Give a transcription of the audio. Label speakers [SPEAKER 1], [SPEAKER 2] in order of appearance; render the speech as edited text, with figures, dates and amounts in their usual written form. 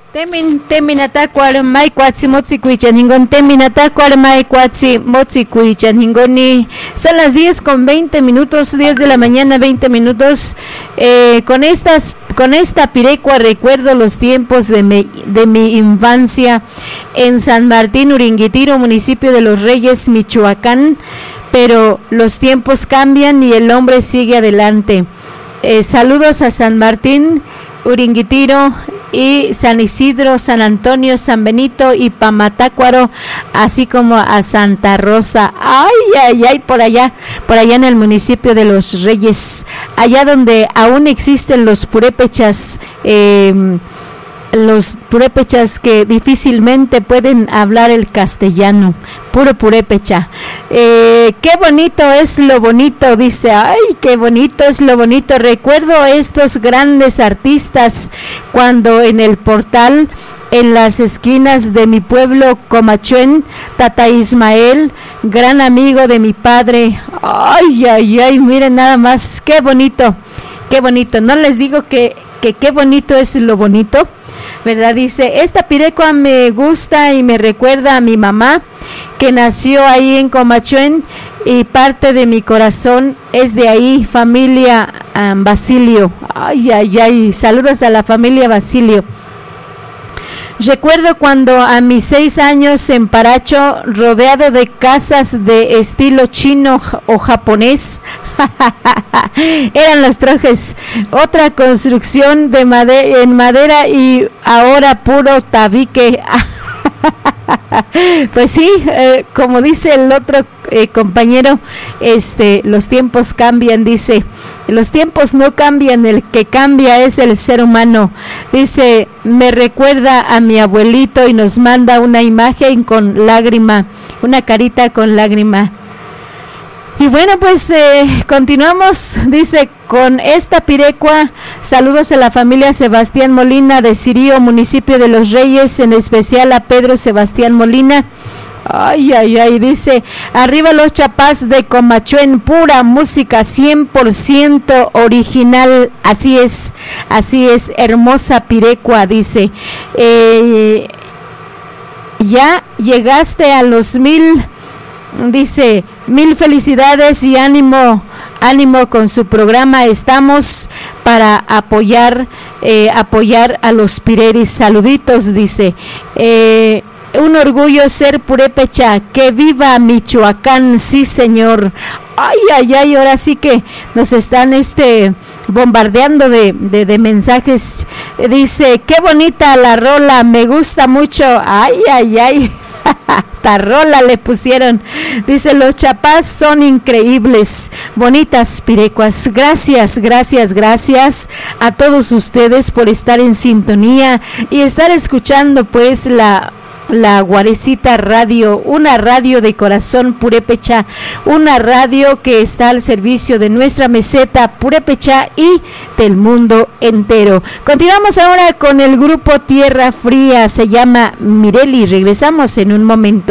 [SPEAKER 1] Teminata cual mai cuatsi motsi cuichan hingon teminata cual mai cuatsi motsi cuichan hingoni. Son las 10:20, 10 de la mañana, 20 minutos. Con esta pirecua recuerdo los tiempos de mi infancia en San Martín Uringuitiro, municipio de Los Reyes, Michoacán, pero los tiempos cambian y el hombre sigue adelante. Saludos a San Martín Uringuitiro y San Isidro, San Antonio, San Benito y Pamatácuaro, así como a Santa Rosa. Ay, por allá en el municipio de Los Reyes, allá donde aún existen los purépechas que difícilmente pueden hablar el castellano, puro purépecha. Qué bonito es lo bonito, dice. Ay, qué bonito es lo bonito. Recuerdo a estos grandes artistas cuando en el portal, en las esquinas de mi pueblo Comachuén, Tata Ismael, gran amigo de mi padre. Ay, miren nada más, qué bonito. No les digo que qué bonito es lo bonito, ¿verdad? Dice, esta pirecua me gusta y me recuerda a mi mamá, que nació ahí en Comachuén, y parte de mi corazón es de ahí, familia Basilio. Ay, saludos a la familia Basilio. Recuerdo cuando a mis 6 años en Paracho, rodeado de casas de estilo chino o japonés, eran los trojes, otra construcción de en madera y ahora puro tabique. Pues sí, como dice el otro compañero, los tiempos cambian, dice. Los tiempos no cambian, el que cambia es el ser humano. Dice, me recuerda a mi abuelito y nos manda una imagen con lágrima, una carita con lágrima. Y bueno, pues continuamos, dice, con esta pirecua. Saludos a la familia Sebastián Molina de Cirío, municipio de Los Reyes, en especial a Pedro Sebastián Molina. Ay, dice, arriba los chapás de Comachuén, pura música 100% original. Así es, hermosa pirecua, dice. Ya llegaste a los 1000, dice, 1000 felicidades y ánimo con su programa. Estamos para apoyar a los pireris. Saluditos, dice. Un orgullo ser purépecha, que viva Michoacán, sí señor. Ay, ahora sí que nos están bombardeando de mensajes. Dice, qué bonita la rola, me gusta mucho. Ay. Hasta rola le pusieron. Dice, los chapás son increíbles, bonitas pirecuas. Gracias a todos ustedes por estar en sintonía y estar escuchando pues la Guarecita Radio, una radio de corazón purépecha, una radio que está al servicio de nuestra meseta purépecha y del mundo entero. Continuamos ahora con el grupo Tierra Fría, se llama Mireli. Regresamos en un momento.